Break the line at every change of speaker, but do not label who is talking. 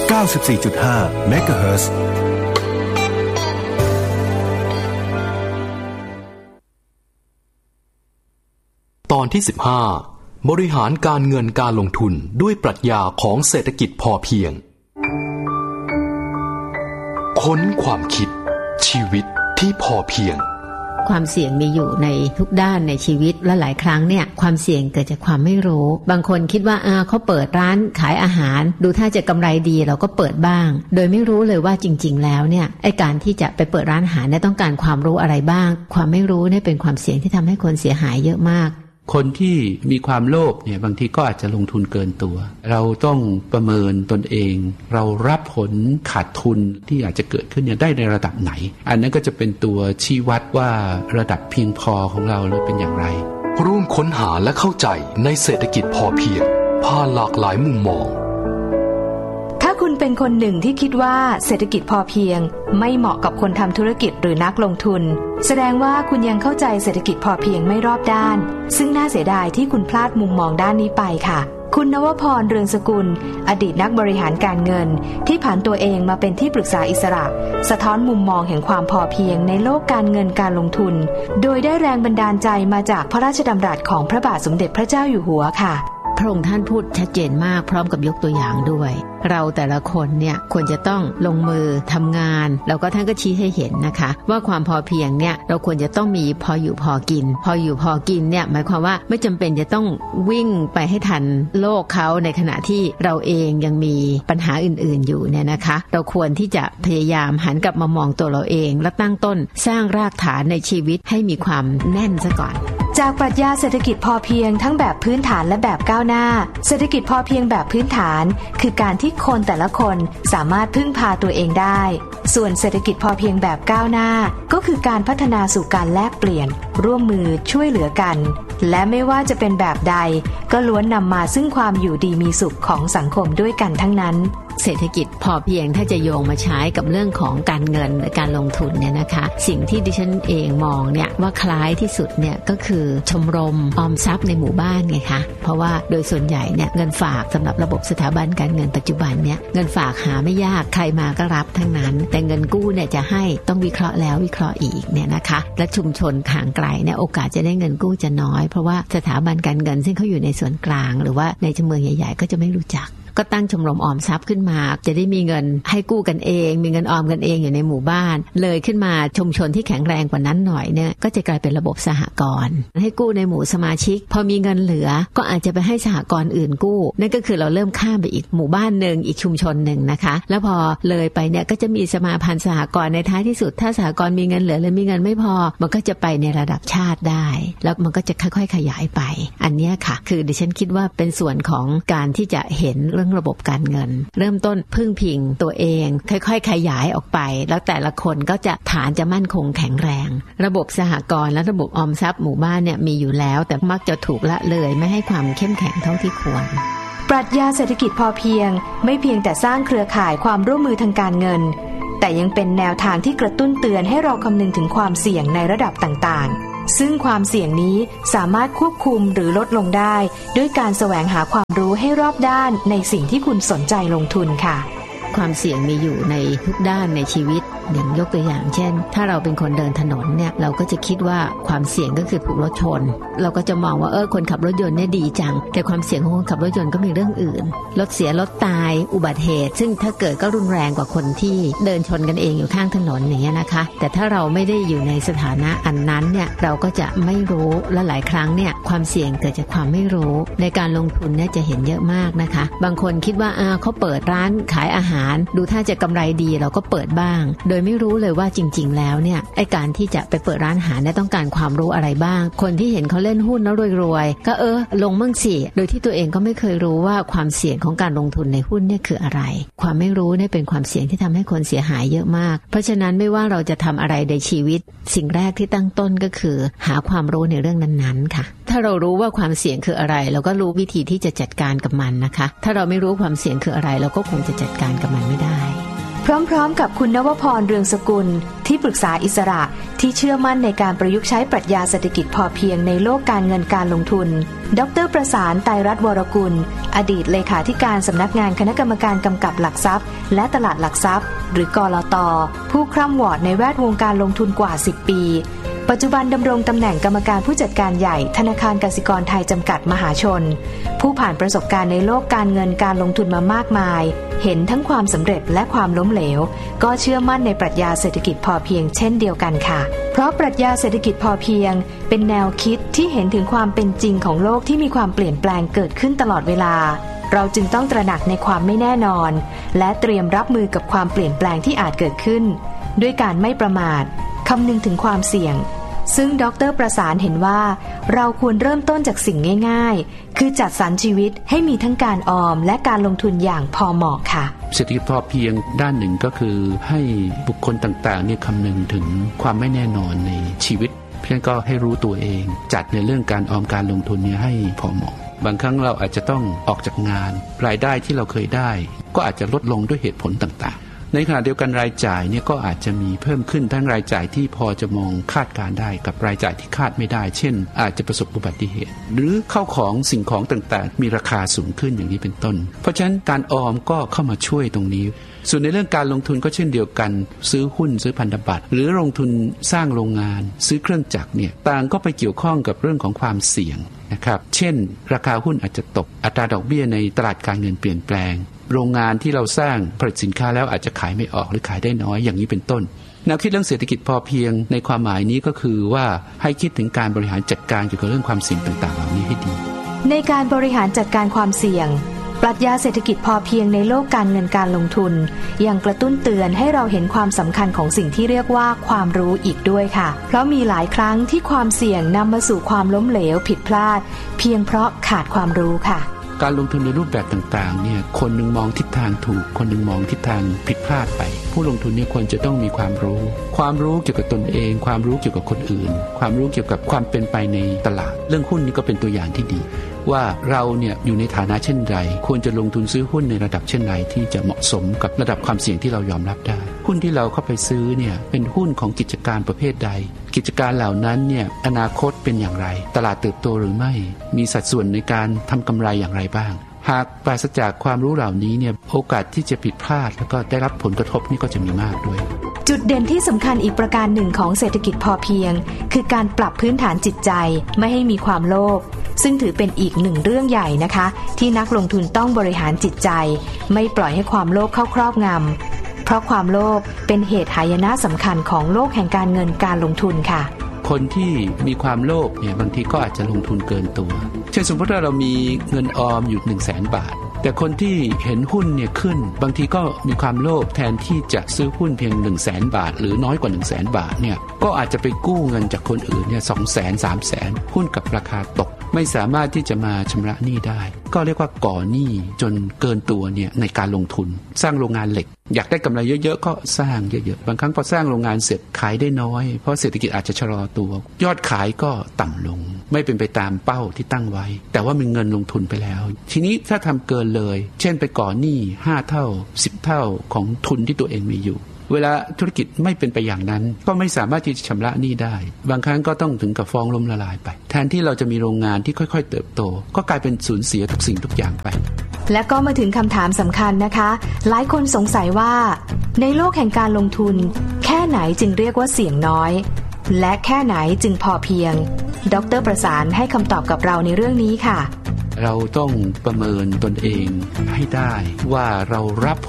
94.5 เมกะเฮิรตซ์ตอนที่15บริหารการเงินการลงทุนด้วยปรัชญาของเศรษฐกิจพอเพียงค้นความคิดชีวิตที่พอเพียง
ความเสี่ยงมีอยู่ในทุกด้านในชีวิตและหลายครั้งเนี่ยความเสี่ยงเกิดจากความไม่รู้บางคนคิดว่าเขาเปิดร้านขายอาหารดูท่าจะกำไรดีเราก็เปิดบ้างโดยไม่รู้เลยว่าจริงๆแล้วเนี่ยไอ้การที่จะไปเปิดร้านอาหารเนี่ยต้องการความรู้อะไรบ้างความไม่รู้เนี่ยเป็นความเสี่ยงที่ทำให้คนเสียหายเยอะมาก
คนที่มีความโลภเนี่ยบางทีก็อาจจะลงทุนเกินตัวเราต้องประเมินตนเองเรารับผลขาดทุนที่อาจจะเกิดขึ้นเนี่ยได้ในระดับไหนอันนั้นก็จะเป็นตัวชี้วัดว่าระดับเพียงพอของเราเป็นอย่างไร
ร่วมค้นหาและเข้าใจในเศรษฐกิจพอเพียงผ่านหลากหลายมุมมอง
ถ้าคุณเป็นคนหนึ่งที่คิดว่าเศรษฐกิจพอเพียงไม่เหมาะกับคนทำธุรกิจหรือนักลงทุนแสดงว่าคุณยังเข้าใจเศรษฐกิจพอเพียงไม่รอบด้านซึ่งน่าเสียดายที่คุณพลาดมุมมองด้านนี้ไปค่ะคุณนวพร เรืองสกุลอดีตนักบริหารการเงินที่ผ่านตัวเองมาเป็นที่ปรึกษาอิสระสะท้อนมุมมองแห่งความพอเพียงในโลกการเงินการลงทุนโดยได้แรงบันดาลใจมาจากพระราชดำรัสของพระบาทสมเด็จพระเจ้าอยู่หัวค่ะ
พระองค์ท่านพูดชัดเจนมากพร้อมกับยกตัวอย่างด้วยเราแต่ละคนเนี่ยควรจะต้องลงมือทำงานแล้วก็ท่านก็ชี้ให้เห็นนะคะว่าความพอเพียงเนี่ยเราควรจะต้องมีพออยู่พอกินพออยู่พอกินเนี่ยหมายความว่าไม่จำเป็นจะต้องวิ่งไปให้ทันโลกเขาในขณะที่เราเองยังมีปัญหาอื่นๆอยู่เนี่ยนะคะเราควรที่จะพยายามหันกลับมามองตัวเราเองและตั้งต้นสร้างรากฐานในชีวิตให้มีความแน่นซะก่อน
จากปรัชญาเศรษฐกิจพอเพียงทั้งแบบพื้นฐานและแบบก้าวหน้าเศรษฐกิจพอเพียงแบบพื้นฐานคือการที่คนแต่ละคนสามารถพึ่งพาตัวเองได้ส่วนเศรษฐกิจพอเพียงแบบก้าวหน้าก็คือการพัฒนาสู่การแลกเปลี่ยนร่วมมือช่วยเหลือกันและไม่ว่าจะเป็นแบบใดก็ล้วนนำมาซึ่งความอยู่ดีมีสุขของสังคมด้วยกันทั้งนั้น
เศรษฐกิจพอเพียงถ้าจะโยงมาใช้กับเรื่องของการเงินหรือการลงทุนเนี่ยนะคะสิ่งที่ดิฉันเองมองเนี่ยว่าคล้ายที่สุดเนี่ยก็คือชมรมออมทรัพย์ในหมู่บ้านไงคะเพราะว่าโดยส่วนใหญ่เนี่ยเงินฝากสำหรับระบบสถาบันการเงินปัจจุบันเนี่ยเงินฝากหาไม่ยากใครมาก็รับทั้งนั้นแต่เงินกู้เนี่ยจะให้ต้องวิเคราะห์แล้ววิเคราะห์อีกเนี่ยนะคะและชุมชนห่างไกลเนี่ยโอกาสจะได้เงินกู้จะน้อยเพราะว่าสถาบันการเงินซึ่งเขาอยู่ในส่วนกลางหรือว่าในเมืองใหญ่ๆก็จะไม่รู้จักก็ตั้งชมรมออมทรัพย์ขึ้นมาจะได้มีเงินให้กู้กันเองมีเงินออมกันเองอยู่ในหมู่บ้านเลยขึ้นมาชุมชนที่แข็งแรงกว่านั้นหน่อยเนี่ยก็จะกลายเป็นระบบสหกรณ์ให้กู้ในหมู่สมาชิกพอมีเงินเหลือก็อาจจะไปให้สหกรณ์อื่นกู้นั่นก็คือเราเริ่มข้ามไปอีกหมู่บ้านนึงอีกชุมชนนึงนะคะแล้วพอเลยไปเนี่ยก็จะมีสมาพันธ์สหกรณ์ในท้ายที่สุดถ้าสหกรณ์มีเงินเหลือหรือมีเงินไม่พอมันก็จะไปในระดับชาติได้แล้วมันก็จะค่อยๆขยายไปอันนี้ค่ะคือดิฉันคิดว่าเป็นส่วนของการที่จะเห็นเรื่องระบบการเงินเริ่มต้นพึ่งพิงตัวเองค่อยๆขยายออกไปแล้วแต่ละคนก็จะฐานจะมั่นคงแข็งแรงระบบสหกรณ์และระบบออมทรัพย์หมู่บ้านเนี่ยมีอยู่แล้วแต่มักจะถูกละเลยไม่ให้ความเข้มแข็งเท่าที่ควร
ปรัชญาเศรษฐกิจพอเพียงไม่เพียงแต่สร้างเครือข่ายความร่วมมือทางการเงินแต่ยังเป็นแนวทางที่กระตุ้นเตือนให้เราคำนึงถึงความเสี่ยงในระดับต่างๆซึ่งความเสี่ยงนี้สามารถควบคุมหรือลดลงได้ด้วยการแสวงหาความรู้ให้รอบด้านในสิ่งที่คุณสนใจลงทุนค่ะ
ความเสี่ยงมีอยู่ในทุกด้านในชีวิตอย่างยกตัวอย่างเช่นถ้าเราเป็นคนเดินถนนเนี่ยเราก็จะคิดว่าความเสี่ยงก็คือถูกรถชนเราก็จะมองว่าคนขับรถยนต์เนี่ยดีจังแต่ความเสี่ยงของคนขับรถยนต์ก็มีเรื่องอื่นรถเสียรถตายอุบัติเหตุซึ่งถ้าเกิดก็รุนแรงกว่าคนที่เดินชนกันเองอยู่ข้างถนนอย่างเงี้ยนะคะแต่ถ้าเราไม่ได้อยู่ในสถานะอันนั้นเนี่ยเราก็จะไม่รู้และหลายครั้งเนี่ยความเสี่ยงเกิดจากความไม่รู้ในการลงทุนเนี่ยจะเห็นเยอะมากนะคะบางคนคิดว่าเขาเปิดร้านขายอาหารดูถ้าจะกำไรดีเราก็เปิดบ้างโดยไม่รู้เลยว่าจริงๆแล้วเนี่ยไอ้การที่จะไปเปิดร้านอาหารเนี่ยต้องการความรู้อะไรบ้างคนที่เห็นเขาเล่นหุ้นแล้วรวยๆก็ลงมั่งสิโดยที่ตัวเองก็ไม่เคยรู้ว่าความเสี่ยงของการลงทุนในหุ้นเนี่ยคืออะไรความไม่รู้เนี่ยเป็นความเสี่ยงที่ทำให้คนเสียหายเยอะมากเพราะฉะนั้นไม่ว่าเราจะทำอะไรในชีวิตสิ่งแรกที่ตั้งต้นก็คือหาความรู้ในเรื่องนั้นๆค่ะถ้าเรารู้ว่าความเสี่ยงคืออะไรเราก็รู้วิธีที่จะจัดการกับมันนะคะถ้าเราไม่รู้ความเสี่ยงคืออะไรเราก็คงจะจัดการกับมันไม่ได้
พพร้อมๆกับคุณนวพรเรืองสกุลที่ปรึกษาอิสระที่เชื่อมั่นในการประยุกต์ใช้ปรัชญาเศรษฐกิจพอเพียงในโลกการเงินการลงทุนดร.ประสานไตรรัตน์วรกุลอดีตเลขาธิการสำนักงานคณะกรรมการกำกับหลักทรัพย์และตลาดหลักทรัพย์หรือกลต.ผู้คร่ำวอร์ดในแวดวงการลงทุนกว่า10ปีปัจจุบันดำรงตำแหน่งกรรมการผู้จัดการใหญ่ธนาคารกสิกรไทยจำกัดมหาชนผู้ผ่านประสบการณ์ในโลกการเงินการลงทุนมามากมายเห็นทั้งความสำเร็จและความล้มเหลวก็เชื่อมั่นในปรัชญาเศรษฐกิจพอเพียงเช่นเดียวกันค่ะเพราะปรัชญาเศรษฐกิจพอเพียงเป็นแนวคิดที่เห็นถึงความเป็นจริงของโลกที่มีความเปลี่ยนแปลงเกิดขึ้นตลอดเวลาเราจึงต้องตระหนักในความไม่แน่นอนและเตรียมรับมือกับความเปลี่ยนแปลงที่อาจเกิดขึ้นด้วยการไม่ประมาทคำนึงถึงความเสี่ยงซึ่งดร.ประสานเห็นว่าเราควรเริ่มต้นจากสิ่งง่ายๆคือจัดสรรชีวิตให้มีทั้งการออมและการลงทุนอย่างพอเหมาะค่ะ
เศรษฐกิจพอเพียงด้านหนึ่งก็คือให้บุคคลต่างๆเนี่ยคำนึงถึงความไม่แน่นอนในชีวิตเพียงก็ให้รู้ตัวเองจัดในเรื่องการออมการลงทุนเนี่ยให้พอเหมาะบางครั้งเราอาจจะต้องออกจากงานรายได้ที่เราเคยได้ก็อาจจะลดลงด้วยเหตุผลต่างๆในขณะเดียวกันรายจ่ายเนี่ยก็อาจจะมีเพิ่มขึ้นทั้งรายจ่ายที่พอจะมองคาดการได้กับรายจ่ายที่คาดไม่ได้เช่นอาจจะประสบอุบัติเหตุหรือเข้าของสิ่งของต่างๆมีราคาสูงขึ้นอย่างนี้เป็นต้นเพราะฉะนั้นการออมก็เข้ามาช่วยตรงนี้ส่วนในเรื่องการลงทุนก็เช่นเดียวกันซื้อหุ้นซื้อพันธบัตรหรือลงทุนสร้างโรงงานซื้อเครื่องจักรเนี่ยต่างก็ไปเกี่ยวข้องกับเรื่องของความเสี่ยงนะครับเช่นราคาหุ้นอาจจะตกอัตราดอกเบี้ยในตลาดการเงินเปลี่ยนแปลงโรงงานที่เราสร้างผลิตสินค้าแล้วอาจจะขายไม่ออกหรือขายได้น้อยอย่างนี้เป็นต้นแนวคิดเรื่องเศรษฐกิจพอเพียงในความหมายนี้ก็คือว่าให้คิดถึงการบริหารจัดการเกี่ยวกับเรื่องความเสี่ยงต่างๆเหล่านี้ให้ดี
ในการบริหารจัดการความเสี่ยงปรัชญาเศรษฐกิจพอเพียงในโลกการเงินการลงทุนยังกระตุ้นเตือนให้เราเห็นความสำคัญของสิ่งที่เรียกว่าความรู้อีกด้วยค่ะเพราะมีหลายครั้งที่ความเสี่ยงนำมาสู่ความล้มเหลวผิดพลาดเพียงเพราะขาดความรู้ค่ะ
การลงทุนในรูปแบบต่างๆเนี่ยคนหนึ่งมองทิศทางถูกคนหนึ่งมองทิศทางผิดพลาดไปผู้ลงทุนเนี่ยควรจะต้องมีความรู้เกี่ยวกับตนเองความรู้เกี่ยวกับคนอื่นความรู้เกี่ยวกับความเป็นไปในตลาดเรื่องหุ้นนี่ก็เป็นตัวอย่างที่ดีว่าเราเนี่ยอยู่ในฐานะเช่นไรควรจะลงทุนซื้อหุ้นในระดับเช่นไรที่จะเหมาะสมกับระดับความเสี่ยงที่เรายอมรับได้หุ้นที่เราเข้าไปซื้อเนี่ยเป็นหุ้นของกิจการประเภทใดกิจการเหล่านั้นเนี่ยอนาคตเป็นอย่างไรตลาดเติบโตหรือไม่มีสัดส่วนในการทำกำไรอย่างไรบ้างหากปราศจากความรู้เหล่านี้เนี่ยโอกาสที่จะผิดพลาดแล้วก็ได้รับผลกระทบนี่ก็จะมีมากด้วย
จุดเด่นที่สำคัญอีกประการหนึ่งของเศรษฐกิจพอเพียงคือการปรับพื้นฐานจิตใจไม่ให้มีความโลภซึ่งถือเป็นอีกหนึ่งเรื่องใหญ่นะคะที่นักลงทุนต้องบริหารจิตใจไม่ปล่อยให้ความโลภเข้าครอบงำเพราะความโลภเป็นเหตุหายนะสำคัญของโลกแห่งการเงินการลงทุนค่ะ
คนที่มีความโลภเนี่ยบางทีก็อาจจะลงทุนเกินตัวเช่นสมมติว่าเรามีเงินออมอยู่ 100,000 บาทแต่คนที่เห็นหุ้นเนี่ยขึ้นบางทีก็มีความโลภแทนที่จะซื้อหุ้นเพียง 100,000 บาทหรือน้อยกว่า 100,000 บาทเนี่ยก็อาจจะไปกู้เงินจากคนอื่นเนี่ย 200,000 300,000 หุ้นกับราคาตกไม่สามารถที่จะมาชำระหนี้ได้ก็เรียกว่าก่อหนี้จนเกินตัวเนี่ยในการลงทุนสร้างโรงงานเหล็กอยากได้กำไรเยอะๆก็สร้างเยอะๆบางครั้งพอสร้างโรงงานเสร็จขายได้น้อยเพราะเศรษฐกิจอาจจะชะลอตัวยอดขายก็ต่ำลงไม่เป็นไปตามเป้าที่ตั้งไว้แต่ว่ามีเงินลงทุนไปแล้วทีนี้ถ้าทำเกินเลยเช่นไปก่อหนี้5 เท่า10 เท่าของทุนที่ตัวเองมีอยู่เวลาธุรกิจไม่เป็นไปอย่างนั้นก็ไม่สามารถที่จะชำระหนี้ได้บางครั้งก็ต้องถึงกับฟ้องล้มละลายไปแทนที่เราจะมีโรงงานที่ค่อยๆเติบโตก็กลายเป็นสูญเสียทุกสิ่งทุกอย่างไป
และก็มาถึงคำถามสำคัญนะคะหลายคนสงสัยว่าในโลกแห่งการลงทุนแค่ไหนจึงเรียกว่าเสี่ยงน้อยและแค่ไหนจึงพอเพียงดร.ประสานให้คำตอบกับเราในเรื่องนี้ค่ะ
เราต้องประเมินตนเองให้ได้ว่าเรารับ